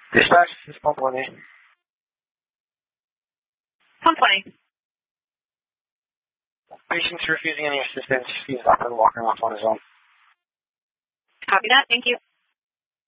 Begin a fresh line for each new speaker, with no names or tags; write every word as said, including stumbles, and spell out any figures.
Dispatch, this is Pump twenty.
Pump twenty.
Patient's refusing any assistance. He's up and walking off on his own.
Copy that. Thank you.